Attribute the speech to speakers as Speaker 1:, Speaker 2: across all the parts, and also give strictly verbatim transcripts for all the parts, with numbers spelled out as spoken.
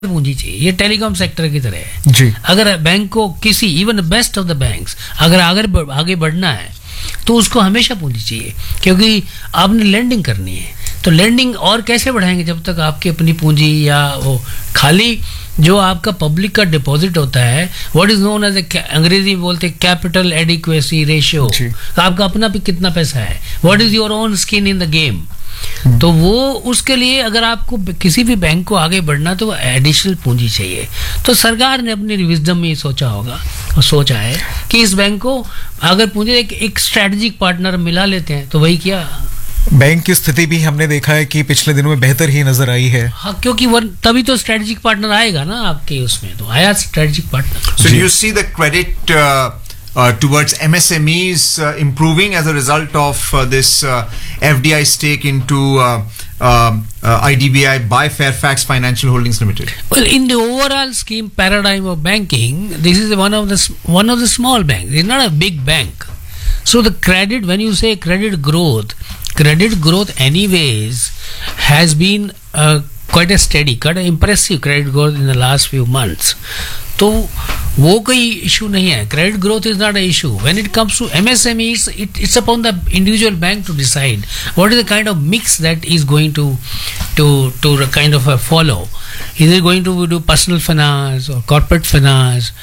Speaker 1: पूंजी चाहिए। ये टेलीकॉम सेक्टर की तरह है
Speaker 2: जी।
Speaker 1: अगर बैंक को किसी even best of the banks अगर आगे आगे बढ़ना है तो उसको हमेशा पूंजी चाहिए, क्योंकि आपने लेंडिंग करनी है। तो लेंडिंग और कैसे बढ़ाएंगे जब तक आपकी अपनी पूंजी या वो खाली जो आपका पब्लिक का डिपॉजिट होता है, व्हाट इज नोन एज अंग्रेजी में बोलते हैं कैपिटल एडिक्वेसी रेशियो, आपका अपना भी कितना पैसा है, what is your own skin in the game. तो वो उसके लिए अगर आपको किसी भी बैंक को आगे बढ़ना तो एडिशनल पूंजी चाहिए। तो सरकार ने अपनी विजडम में सोचा होगा और सोचा है कि इस बैंक को अगर पूंजी एक, एक स्ट्रेटेजिक पार्टनर मिला लेते हैं तो वही क्या।
Speaker 2: बैंक की स्थिति भी हमने देखा है कि पिछले दिनों में बेहतर ही नजर आई है।
Speaker 1: हाँ, क्योंकि वो तभी तो स्ट्रेटेजिक पार्टनर आएगा ना आपके उसमें, तो आया strategic partner.
Speaker 3: So you see the credit Uh, towards M S M Es uh, improving as a result of uh, this uh, F D I stake into uh, uh, uh, I D B I by Fairfax Financial Holdings Limited?
Speaker 1: Well, in the overall scheme paradigm of banking, this is one of the one of the small banks. It's not a big bank. So the credit, when you say credit growth, credit growth anyways has been uh, quite a steady, quite an impressive credit growth in the last few months. तो वो कोई issue नहीं है. Credit growth is not a issue. When it comes to M S M Es, it, it's upon the individual bank to decide what is the kind of mix that is going to to to kind of uh, follow. Is it going to do personal finance or corporate finance?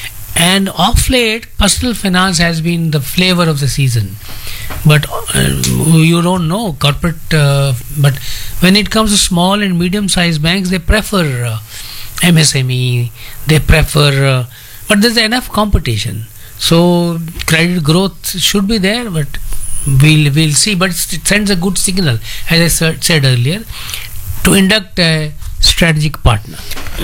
Speaker 1: And of late, personal finance has been the flavor of the season. But uh, you don't know corporate. Uh, but when it comes to small and medium-sized banks, they prefer uh, M S M E. They prefer, uh, but there's enough competition. So credit growth should be there, but we'll we'll see. But it sends a good signal, as I said earlier, to induct a strategic partner.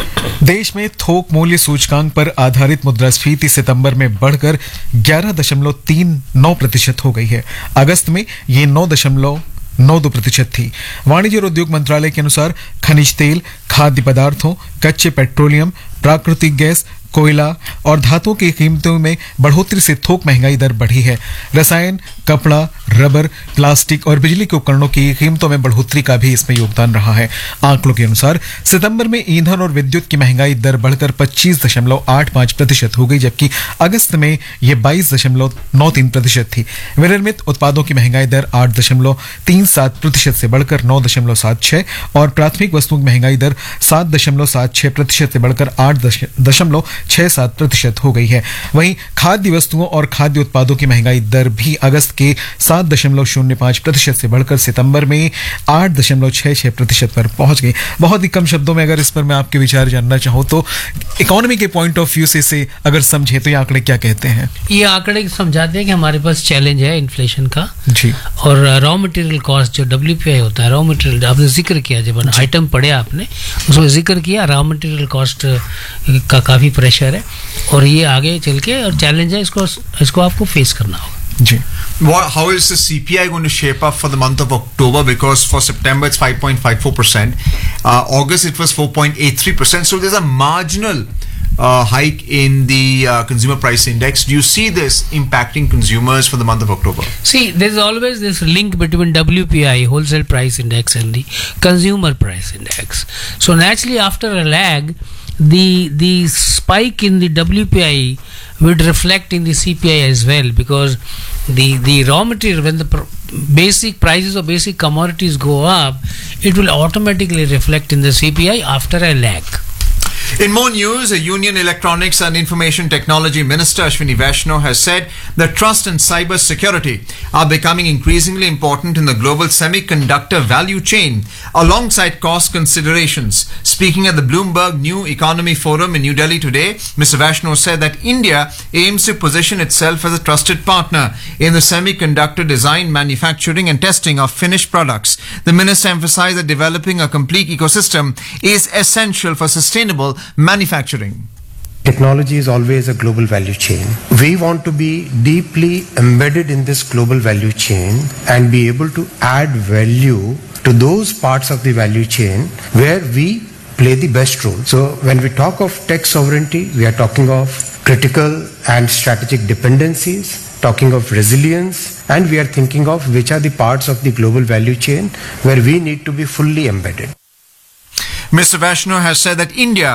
Speaker 2: देश में थोक मूल्य सूचकांक पर आधारित मुद्रास्फीति सितंबर में बढ़कर ग्यारह दशमलव तीन नौ प्रतिशत हो गई है। अगस्त में ये नौ दशमलव नौ दो प्रतिशत थी। वाणिज्य और उद्योग मंत्रालय के अनुसार खनिज तेल, खाद्य पदार्थों, कच्चे पेट्रोलियम, प्राकृतिक गैस, कोयला और धातुओं की कीमतों में बढ़ोतरी से थोक महंगाई दर बढ़ी है। रसायन, कपड़ा, रबर, प्लास्टिक और बिजली के उपकरणों की कीमतों में बढ़ोतरी का भी इसमें योगदान रहा है। आंकड़ों के अनुसार सितंबर में ईंधन और विद्युत की महंगाई दर बढ़कर पच्चीस दशमलव आठ पाँच प्रतिशत हो गई, जबकि अगस्त में यह बाईस दशमलव नौ तीन प्रतिशत थी। विनिर्मित उत्पादों की महंगाई दर आठ दशमलव तीन सात प्रतिशत से बढ़कर नौ दशमलव सात छह और प्राथमिक वस्तुओं की महंगाई दर सात दशमलव सात छह प्रतिशत से बढ़कर आठ दशमलव छह सात प्रतिशत हो गई है। वहीं खाद्य वस्तुओं और खाद्य उत्पादों की महंगाई दर भी अगस्त के सात दशमलव शून्य पाँच प्रतिशत से बढ़कर सितंबर में आठ दशमलव छह छह प्रतिशत पर पहुंच गई। बहुत ही कम शब्दों में अगर इस पर मैं आपके विचार जानना चाहूं तो इकोनॉमी के पॉइंट ऑफ व्यू से इसे अगर समझे तो ये आंकड़े क्या कहते हैं?
Speaker 1: ये आंकड़े समझाते हैं कि हमारे पास चैलेंज है इन्फ्लेशन का
Speaker 2: जी,
Speaker 1: और रॉ मटेरियल कॉस्ट जो डब्ल्यू पी आई होता है, रॉ मटेरियल आपने जिक्र किया, जब आइटम पढ़े आपने उसमें जिक्र किया, रॉ मटेरियल कॉस्ट का काफी प्रेशर है और ये आगे चल के और चैलेंज है, इसको इसको आपको फेस करना होगा
Speaker 2: जी।
Speaker 3: What, how is the C P I going to shape up for the month of October? Because for September it's five point five four percent, uh, August it was four point eight three percent, so there's a marginal uh, hike in the uh, consumer price index. Do you see this impacting consumers for the month of October?
Speaker 1: See, there's always this link between W P I, wholesale price index, and the consumer price index. So naturally after a lag, the the spike in the W P I would reflect in the C P I as well, because the the raw material, when the pr- basic prices of basic commodities go up, it will automatically reflect in the C P I after a lag.
Speaker 3: In more news, a Union Electronics and Information Technology Minister Ashwini Vaishnaw has said that trust and cyber security are becoming increasingly important in the global semiconductor value chain alongside cost considerations. Speaking at the Bloomberg New Economy Forum in New Delhi today, Mister Vaishnaw said that India aims to position itself as a trusted partner in the semiconductor design, manufacturing and testing of finished products. The minister emphasized that developing a complete ecosystem is essential for sustainable manufacturing.
Speaker 4: Technology is always a global value chain. We want to be deeply embedded in this global value chain and be able to add value to those parts of the value chain where we play the best role. So when we talk of tech sovereignty, we are talking of critical and strategic dependencies, talking of resilience, and we are thinking of which are the parts of the global value chain where we need to be fully embedded.
Speaker 3: Mister Vaishnaw has said that India